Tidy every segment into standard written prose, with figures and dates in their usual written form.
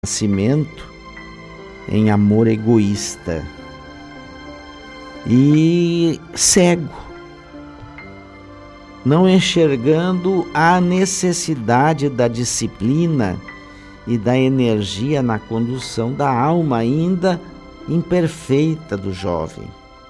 nascimento em amor egoísta e cego, não enxergando a necessidade da disciplina e da energia na condução da alma ainda imperfeita do jovem.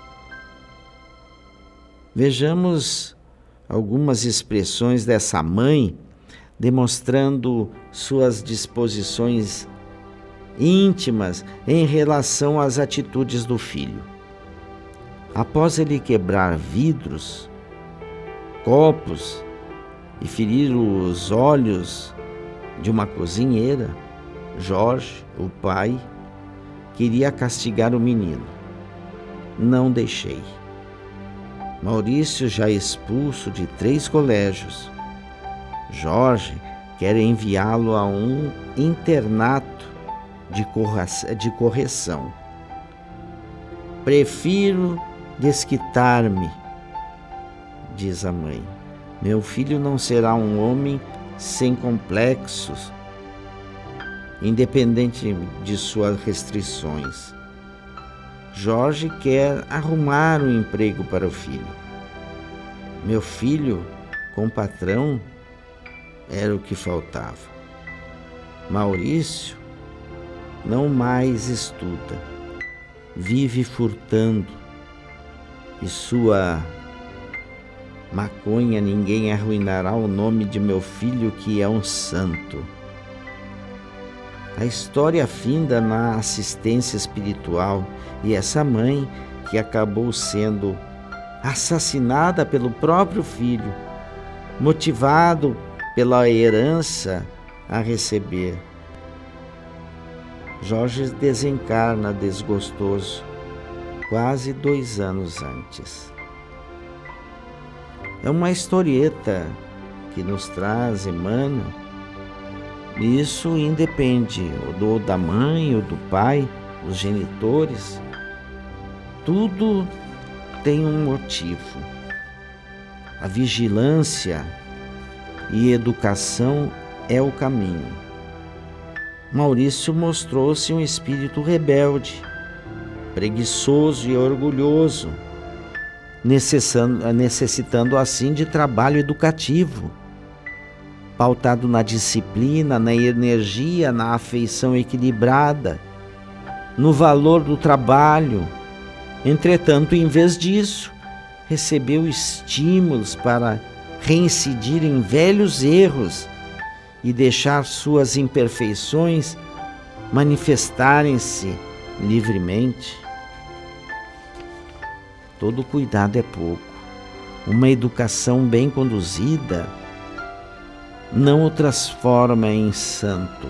Vejamos algumas expressões dessa mãe demonstrando suas disposições íntimas em relação às atitudes do filho. Após ele quebrar vidros, copos e ferir os olhos de uma cozinheira, Jorge, o pai, queria castigar o menino. Não deixei. Maurício já expulso de 3 colégios. Jorge quer enviá-lo a um internato de correção. Prefiro desquitar-me, diz a mãe. Meu filho não será um homem sem complexos, independente de suas restrições. Jorge quer arrumar um emprego para o filho. Meu filho, com o patrão, era o que faltava. Maurício não mais estuda, vive furtando, e sua maconha ninguém arruinará o nome de meu filho, que é um santo. A história finda na assistência espiritual e essa mãe que acabou sendo assassinada pelo próprio filho, motivado pela herança a receber. Jorge desencarna desgostoso, quase 2 anos antes. É uma historieta que nos traz Emmanuel. Isso independe da mãe ou do pai, os genitores. Tudo tem um motivo. A vigilância e educação é o caminho. Maurício mostrou-se um espírito rebelde, preguiçoso e orgulhoso, necessitando assim de trabalho educativo, pautado na disciplina, na energia, na afeição equilibrada, no valor do trabalho. Entretanto, em vez disso, recebeu estímulos para reincidir em velhos erros e deixar suas imperfeições manifestarem-se livremente. Todo cuidado é pouco. Uma educação bem conduzida não o transforma em santo.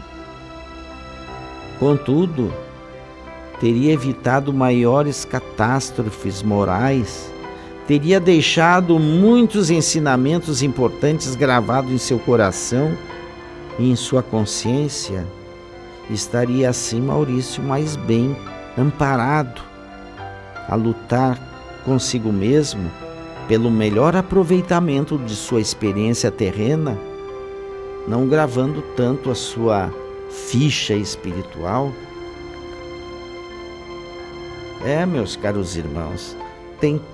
Contudo, teria evitado maiores catástrofes morais, teria deixado muitos ensinamentos importantes gravados em seu coração e em sua consciência. Estaria assim Maurício mais bem amparado a lutar consigo mesmo pelo melhor aproveitamento de sua experiência terrena, não gravando tanto a sua ficha espiritual. Meus caros irmãos, tem